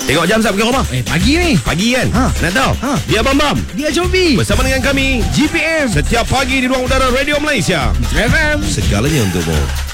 Tengok jam Sab, pergi rumah. Pagi ni. Pagi kan? Nak tahu? Dia Bam Dia Jovi. bersama dengan kami GPM. setiap pagi di ruang udara Radio Malaysia. FM. Segalanya untukmu.